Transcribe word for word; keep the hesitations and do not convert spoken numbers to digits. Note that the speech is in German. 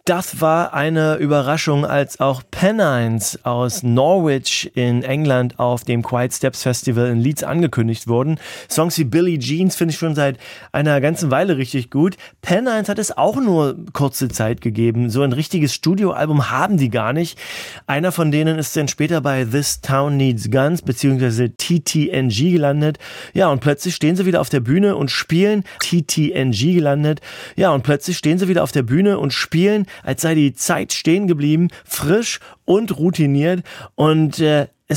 Das war eine Überraschung, als auch Pennines aus Norwich in England auf dem Quiet Steps Festival in Leeds angekündigt wurden. Songs wie Billie Jeans finde ich schon seit einer ganzen Weile richtig gut. Pennines hat es auch nur kurze Zeit gegeben. So ein richtiges Studioalbum haben die gar nicht. Einer von denen ist dann später bei This Town Needs Guns bzw. T T N G gelandet. Ja, und plötzlich stehen sie wieder auf der Bühne und spielen. T T N G gelandet. Ja, und plötzlich stehen sie wieder auf der Bühne und spielen, als sei die Zeit stehen geblieben, frisch und routiniert. Und äh,